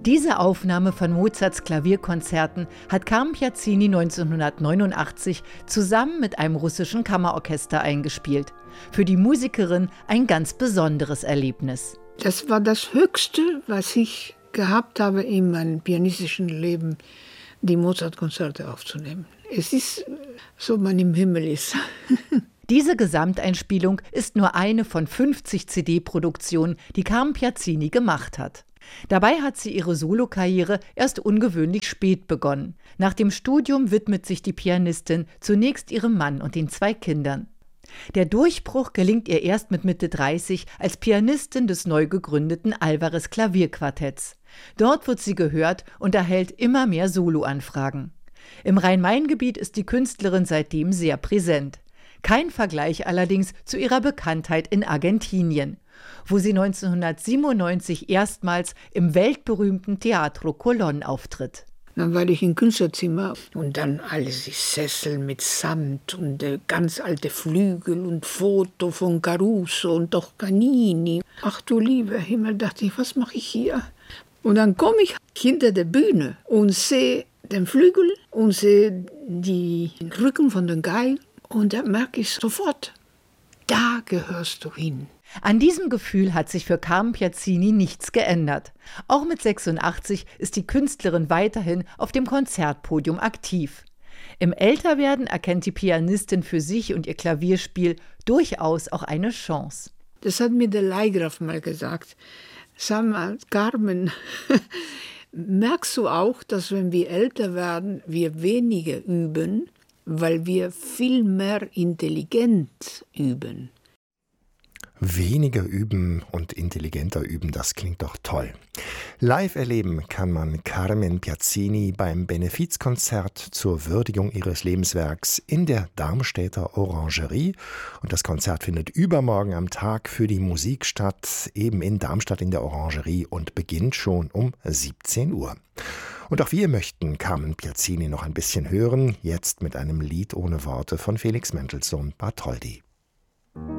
Diese Aufnahme von Mozarts Klavierkonzerten hat Carmen Piazzini 1989 zusammen mit einem russischen Kammerorchester eingespielt. Für die Musikerin ein ganz besonderes Erlebnis. Das war das Höchste, was ich gehabt habe in meinem pianistischen Leben, die Mozart-Konzerte aufzunehmen. Es ist so, man im Himmel ist. Diese Gesamteinspielung ist nur eine von 50 CD-Produktionen, die Carmen Piazzini gemacht hat. Dabei hat sie ihre Solokarriere erst ungewöhnlich spät begonnen. Nach dem Studium widmet sich die Pianistin zunächst ihrem Mann und den 2 Kindern. Der Durchbruch gelingt ihr erst mit Mitte 30 als Pianistin des neu gegründeten Alvarez Klavierquartetts. Dort wird sie gehört und erhält immer mehr Soloanfragen. Im Rhein-Main-Gebiet ist die Künstlerin seitdem sehr präsent. Kein Vergleich allerdings zu ihrer Bekanntheit in Argentinien, wo sie 1997 erstmals im weltberühmten Teatro Colón auftritt. Dann war ich im Künstlerzimmer und dann alles die Sessel mit Samt und ganz alte Flügel und Foto von Caruso und Toscanini. Ach du lieber Himmel, dachte ich, was mache ich hier? Und dann komme ich hinter der Bühne und sehe den Flügel und sehe die Rücken von den Geigen und da merke ich sofort, da gehörst du hin. An diesem Gefühl hat sich für Carmen Piazzini nichts geändert. Auch mit 86 ist die Künstlerin weiterhin auf dem Konzertpodium aktiv. Im Älterwerden erkennt die Pianistin für sich und ihr Klavierspiel durchaus auch eine Chance. Das hat mir der Leigraf mal gesagt. Sag mal, Carmen, merkst du auch, dass wenn wir älter werden, wir weniger üben, weil wir viel mehr intelligent üben? Weniger üben und intelligenter üben, das klingt doch toll. Live erleben kann man Carmen Piazzini beim Benefizkonzert zur Würdigung ihres Lebenswerks in der Darmstädter Orangerie. Und das Konzert findet übermorgen am Tag für die Musik statt, eben in Darmstadt in der Orangerie und beginnt schon um 17 Uhr. Und auch wir möchten Carmen Piazzini noch ein bisschen hören, jetzt mit einem Lied ohne Worte von Felix Mendelssohn Bartholdy.